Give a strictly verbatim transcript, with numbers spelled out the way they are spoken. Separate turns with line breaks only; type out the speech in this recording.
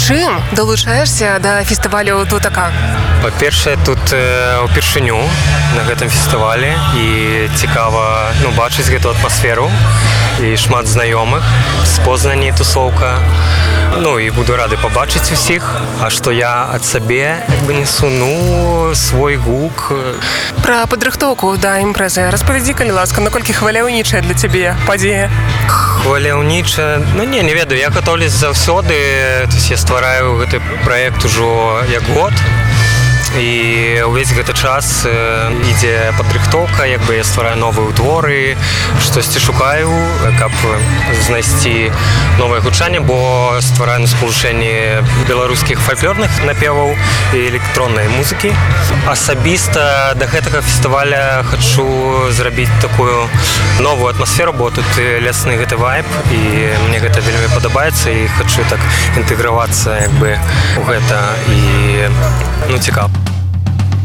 Чым далучаешься да фестывалю Тутака?
Па-першае, тут э, упершыню на гэтым фестывалі і цікава ну, бачыць гэту атмасферу і шмат знаёмых з Познані тусоўка. Ну і буду рады пабачыць усіх, а што я ад сабе як бы несу ну свой гук.
Пра падрыхтоўку да імпрэзы распавядзі, калі ласка, наколькі хваляўнічая для цябе падзея?
Хваляўнічая, ну не, не ведаю, я гатоўлюсь заўсёды, то есть я ствараю гэты праект ужо як год. І ўвесь гэты час ідзе падрыхтоўка, як бы я ствараю новыя творы, штосьці шукаю, каб знайсці новае гучанне, бо ствараю на спалучэнні беларускіх фальклорных напеваў і электроннай музыкі. Асабіста да гэтага фестываля хачу зрабіць такую новую атмасферу, бо тут лясны гэты вайб, і мне гэта вельмі падабаецца, і хачу так інтэгравацца як бы у гэта, і ну цікава.